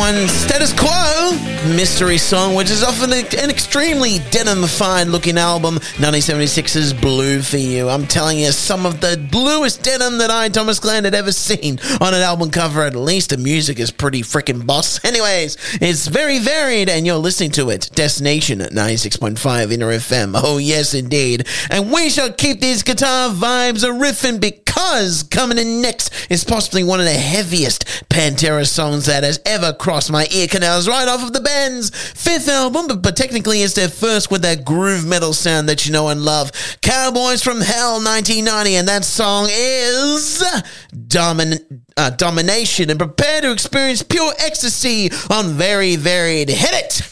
one, Status Quo, Mystery Song, which is often an extremely denim-fied looking album, 1976's Blue for You. I'm telling you, some of the bluest denim that I, Thomas Glenn, had ever seen on an album cover. At least the music is pretty freaking boss. Anyways, it's very varied, and you're listening to it. Destination at 96.5 Inner FM. Oh, yes, indeed. And we shall keep these guitar vibes a-riffing because coming in next is possibly one of the heaviest Pantera songs that has ever crossed my ear canals, right off of the band's fifth album, but technically it's their first with that groove metal sound that you know and love. Cowboys from Hell, 1990, and that song is Domination. And prepare to experience pure ecstasy on Very Varied. Hit it!